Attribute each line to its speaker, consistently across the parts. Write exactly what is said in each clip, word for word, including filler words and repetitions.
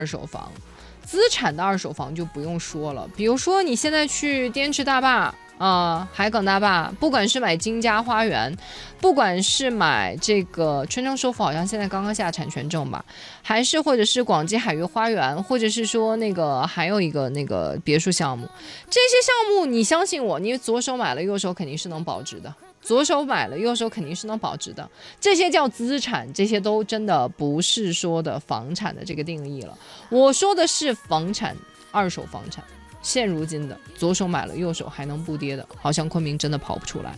Speaker 1: 二手房。资产的二手房就不用说了，比如说你现在去滇池大坝啊、呃，海港大坝，不管是买金家花园，不管是买这个春城首府，好像现在刚刚下产权证吧，还是或者是广基海悦花园，或者是说那个还有一个那个别墅项目，这些项目你相信我，你左手买了右手肯定是能保值的。左手买了右手肯定是能保值的，这些叫资产，这些都真的不是说的房产的这个定义了。我说的是房产，二手房产，现如今的左手买了右手还能不跌的，好像昆明真的跑不出来。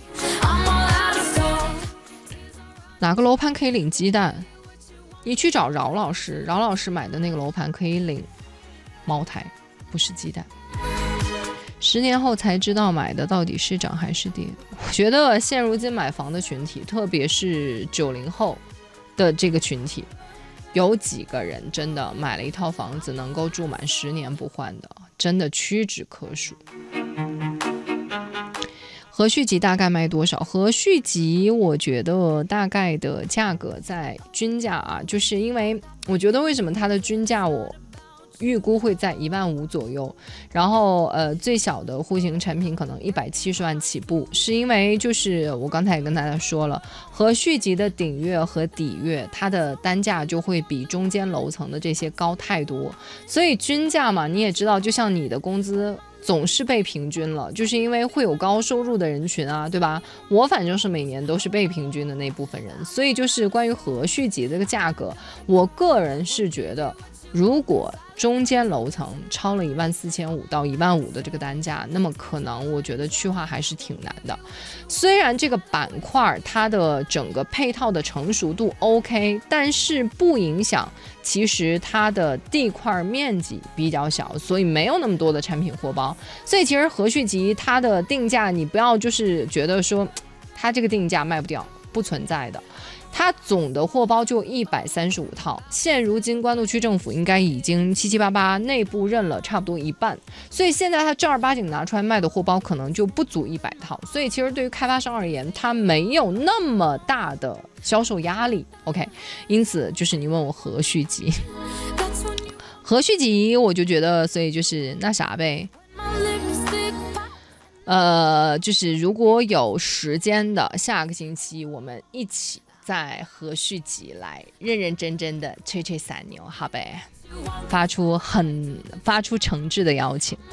Speaker 1: 哪个楼盘可以领鸡蛋？你去找饶老师，饶老师买的那个楼盘可以领茅台，不是鸡蛋。十年后才知道买的到底是涨还是跌。我觉得现如今买房的群体，特别是九零后的这个群体，有几个人真的买了一套房子能够住满十年不换的，真的屈指可数。和旭集大概卖多少？和旭集我觉得大概的价格在均价啊，就是因为我觉得为什么它的均价我预估会在一万五左右，然后呃最小的户型产品可能一百七十万起步，是因为就是我刚才也跟大家说了，和旭集的顶月和底月它的单价就会比中间楼层的这些高太多，所以均价嘛你也知道，就像你的工资总是被平均了，就是因为会有高收入的人群啊，对吧？我反正是每年都是被平均的那部分人，所以就是关于和旭集这个价格，我个人是觉得如果中间楼层超了一万四千五到一万五的这个单价，那么可能我觉得去化还是挺难的。虽然这个板块它的整个配套的成熟度 OK， 但是不影响其实它的地块面积比较小，所以没有那么多的产品货包。所以其实和旭集它的定价，你不要就是觉得说它这个定价卖不掉，不存在的。它总的货包就一百三十五套，现如今关渡区政府应该已经七七八八内部认了差不多一半，所以现在它正儿八经拿出来卖的货包可能就不足一百套，所以其实对于开发商而言，它没有那么大的销售压力。 OK， 因此就是你问我和旭集，和旭集我就觉得，所以就是那啥呗，呃，就是如果有时间的，下个星期我们一起在和旭集来认认真真的吹吹散牛，好呗，发出很发出诚挚的邀请。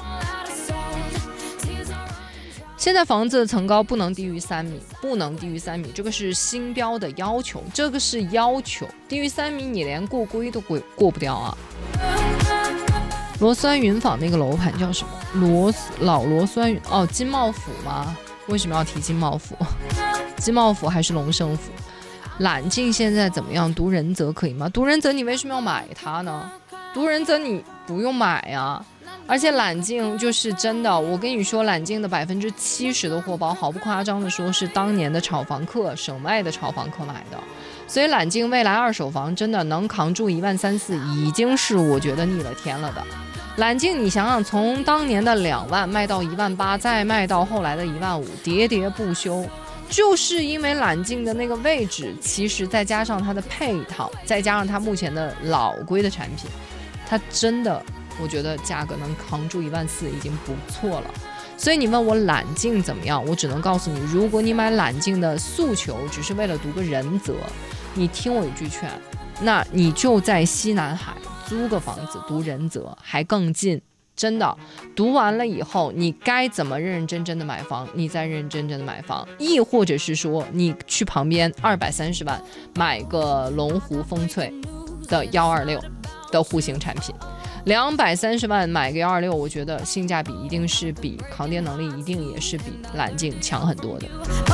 Speaker 1: 现在房子的层高不能低于三米，不能低于三米，这个是新标的要求，这个是要求，低于三米你连过规都过过不掉啊。螺酸云坊那个楼盘叫什么？螺老螺酸云哦，金茂府吗？为什么要提金茂府？金茂府还是龙胜府？揽境现在怎么样？独人泽可以吗？独人泽你为什么要买它呢？独人泽你不用买呀，而且揽境就是真的，我跟你说，揽境的百分之七十的货包，毫不夸张的说，是当年的炒房客、省外的炒房客买的。所以揽境未来二手房真的能扛住一万三四，已经是我觉得逆了天了的。揽境你想想，从当年的两万卖到一万八，再卖到后来的一万五，喋喋不休。就是因为揽境的那个位置，其实再加上它的配套，再加上它目前的老规的产品，它真的我觉得价格能扛住一万四已经不错了。所以你问我揽境怎么样，我只能告诉你，如果你买揽境的诉求只是为了读个人泽，你听我一句劝，那你就在西南海租个房子读人泽还更近。真的读完了以后，你该怎么认认真真的买房，你再认认真真的买房，亦或者是说你去旁边二百三十万买个龙湖风翠的一二六的户型产品，两百三十万买个一二六，我觉得性价比一定是比抗跌能力一定也是比揽境强很多的。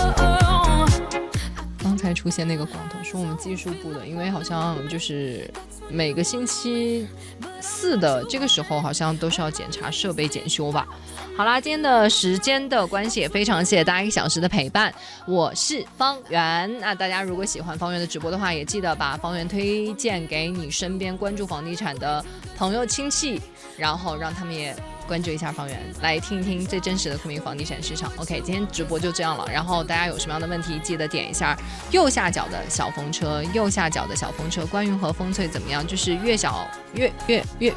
Speaker 1: 刚才出现那个广头说我们技术部的，因为好像就是每个星期四的这个时候好像都是要检查设备检修吧。好啦，今天的时间的关系也非常谢谢大家一个小时的陪伴，我是方圆。那大家如果喜欢方圆的直播的话，也记得把方圆推荐给你身边关注房地产的朋友亲戚，然后让他们也关注一下方圆，来听一听最真实的昆明房地产市场。 OK， 今天直播就这样了，然后大家有什么样的问题记得点一下右下角的小风车，右下角的小风车，关于和风翠怎么样，就是越小越越越